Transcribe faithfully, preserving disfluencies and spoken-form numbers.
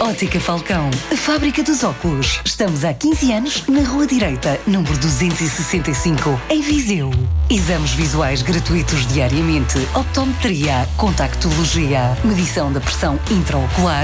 Ótica Falcão, a fábrica dos óculos. Estamos há quinze anos na Rua Direita, número duzentos e sessenta e cinco, em Viseu. Exames visuais gratuitos diariamente, optometria, contactologia, medição da pressão intraocular,